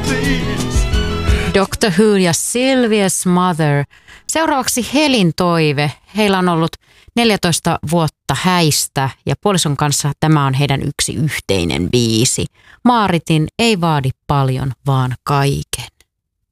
Doctor Who ja Sylvia's Mother. Seuraavaksi Helin toive. Heillä on ollut 14 vuotta häistä ja puolison kanssa tämä on heidän yksi yhteinen biisi. Maaritin ei vaadi paljon, vaan kaiken.